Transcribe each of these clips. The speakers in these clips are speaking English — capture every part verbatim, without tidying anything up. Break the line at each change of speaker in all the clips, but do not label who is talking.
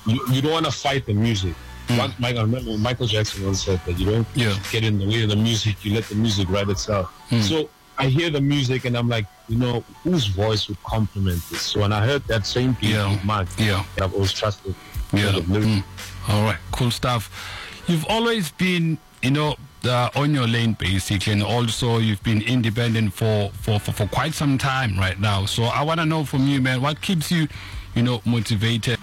you, you don't want to fight the music. Mm. One, Michael, I remember Michael Jackson once said that you don't
yeah.
get in the way of the music, you let the music write itself. Mm. So I hear the music and I'm like, you know, whose voice would complement this? So when I heard that same piece
yeah.
with Mark,
yeah.
I've always trusted.
Yeah. Mm. All right, cool stuff. You've always been, you know, uh, on your lane basically, and also you've been independent for, for, for, for quite some time right now. So I want to know from you, man, what keeps you, you know, motivated?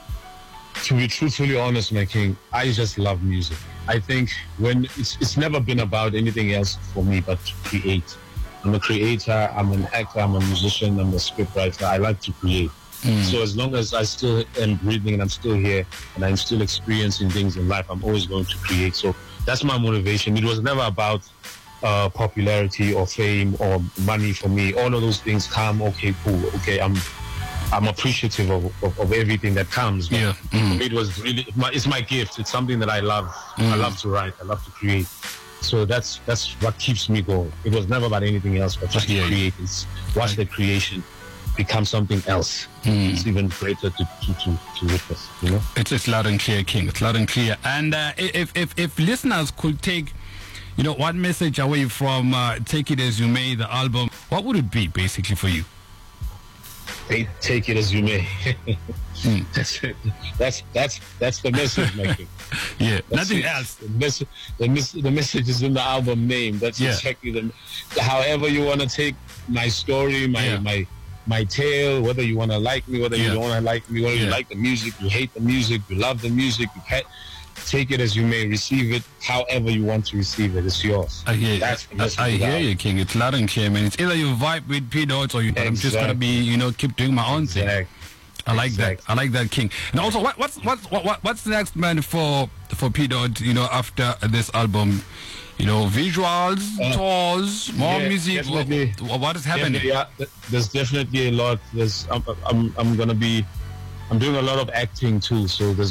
To be truthfully honest, my king, I just love music. I think when it's it's never been about anything else for me but to create. I'm a creator, I'm an actor, I'm a musician, I'm a scriptwriter. I like to create. Mm. So as long as I still am breathing and I'm still here and I'm still experiencing things in life, I'm always going to create. So that's my motivation. It was never about uh, popularity or fame or money for me. All of those things come, okay, cool, okay, I'm I'm appreciative of, of, of everything that comes. But
yeah. Mm.
it was really, it's my gift. It's something that I love.
Mm.
I love to write. I love to create. So that's that's what keeps me going. It was never about anything else but just to yeah. create. It's watch the creation become something else. Mm. It's even greater to, to, to, to witness, you know?
It's, it's loud and clear, King. It's loud and clear. And uh, if, if, if listeners could take, you know, one message away from uh, Take It As You May, the album, what would it be basically for you?
They take it as you may. mm. That's it. That's that's that's the message, making.
Yeah,
that's
nothing
it.
else.
The message, the, mes- the message is in the album name. That's
yeah.
exactly the. However you want to take my story, my
yeah.
my my tale, whether you want to like me, whether yeah. you don't want to like me, whether yeah. you like the music, you hate the music, you love the music, you pet. Take it as you may, receive it however you want to receive it. It's yours.
I hear,
That's
I, I hear you, King. It's loud and clear, man. It's either you vibe with P Dot or you, exactly. I'm just gonna be, you know, keep doing my own
exactly.
thing. I like
exactly.
that. I like that, King. And also, what, what's what's what, what's next, man, for for P Dot? You know, after this album, you know, visuals, uh, tours, more
yeah,
music. What, what is happening?
Yeah, there's definitely a lot. There's I'm I'm I'm gonna be. I'm doing a lot of acting too, so there's